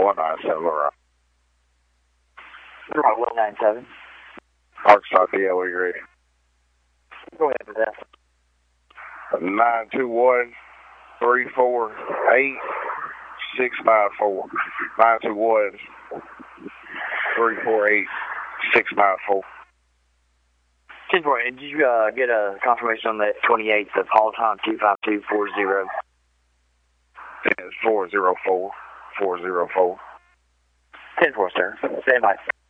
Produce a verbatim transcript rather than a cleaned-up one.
one nine seven, right? Right, one nine seven. Arkansas D L, are you ready? Go ahead with that. nine two one, three four eight, six nine four. nine two one, three four eight, six nine four. ten four, did you uh, get a confirmation on that twenty-eighth of call time two five two four zero? It's four zero four, four zero four. ten four, sir. Stand by.